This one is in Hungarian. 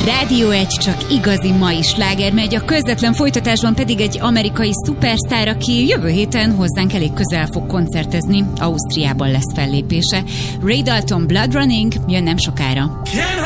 Rádió 1 csak igazi mai sláger megy, a közvetlen folytatásban pedig egy amerikai szupersztár, aki jövő héten hozzánk elég közel fog koncertezni, Ausztriában lesz fellépése. Ray Dalton, Blood Running jön nem sokára.